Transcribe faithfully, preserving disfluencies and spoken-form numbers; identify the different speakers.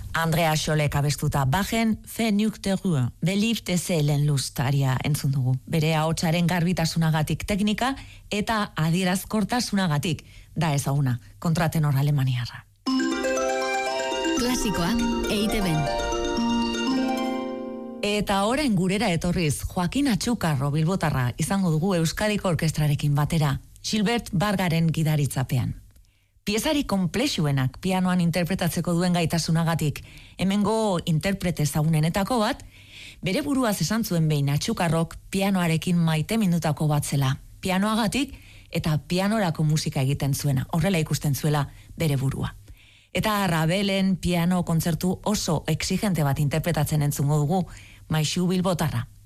Speaker 1: Andrea Scholek abestuta Bachen Fenuk de Rue, Beliebte Seelen Lustaria entzun dugu. Bere ahotsaren garbitasunagatik teknika eta adierazkortasunagatik da ezaguna, kontratenor alemaniarra.
Speaker 2: Klasikoak E I Te Ben.
Speaker 1: Eta orain gurera etorriz, Joaquin Atxukarro bilbotarra izango dugu Euskadiko Orkestrarekin batera, Gilbert Bargaren gidaritzapean. Piezari konplexuenak pianoan interpretatzeko duen gaitasunagatik, hemengo interprete ezagunenetako bat, bere buruaz esan zuen behin Atxukarrok pianoarekin maite mindutako bat zela, pianoagatik eta pianorako musika egiten zuena, horrela ikusten zuela bere burua. Eta Rabelen piano kontzertu oso exigente bat interpretatzen entzungo dugu, Maixu bilbotarra.